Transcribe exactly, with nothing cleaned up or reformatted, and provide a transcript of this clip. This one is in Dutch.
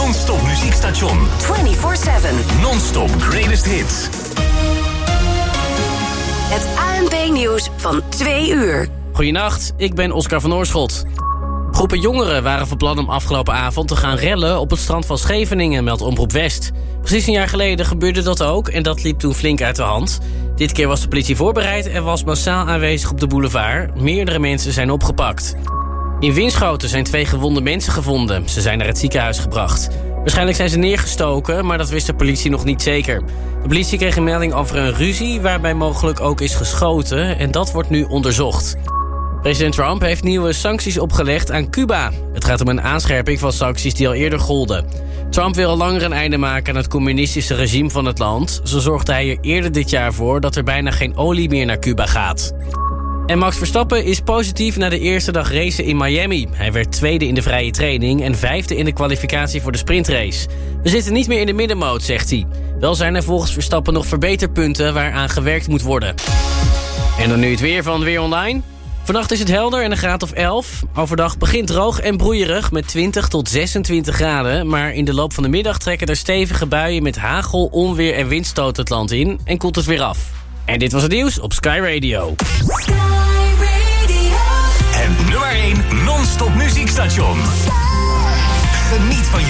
non-stop muziekstation. vierentwintig zeven. Non-stop greatest hits. Het A N P-nieuws van twee uur. Goedenacht, ik ben Oscar van Oorschot. Groepen jongeren waren van plan om afgelopen avond te gaan rellen op het strand van Scheveningen, meldt Omroep West. Precies een jaar geleden gebeurde dat ook en dat liep toen flink uit de hand. Dit keer was de politie voorbereid en was massaal aanwezig op de boulevard. Meerdere mensen zijn opgepakt. In Winschoten zijn twee gewonde mensen gevonden. Ze zijn naar het ziekenhuis gebracht. Waarschijnlijk zijn ze neergestoken, maar dat wist de politie nog niet zeker. De politie kreeg een melding over een ruzie waarbij mogelijk ook is geschoten en dat wordt nu onderzocht. President Trump heeft nieuwe sancties opgelegd aan Cuba. Het gaat om een aanscherping van sancties die al eerder golden. Trump wil al langer een einde maken aan het communistische regime van het land. Zo zorgde hij er eerder dit jaar voor dat er bijna geen olie meer naar Cuba gaat. En Max Verstappen is positief na de eerste dag racen in Miami. Hij werd tweede in de vrije training en vijfde in de kwalificatie voor de sprintrace. We zitten niet meer in de middenmoot, zegt hij. Wel zijn er volgens Verstappen nog verbeterpunten waaraan gewerkt moet worden. En dan nu het weer van Weer Online. Vannacht is het helder en een graad of elf. Overdag begint droog en broeierig met twintig tot zesentwintig graden. Maar in de loop van de middag trekken er stevige buien met hagel, onweer en windstoot het land in. En koelt het weer af. En dit was het nieuws op Sky Radio. Sky Radio. Het nummer één non-stop muziekstation. Geniet van je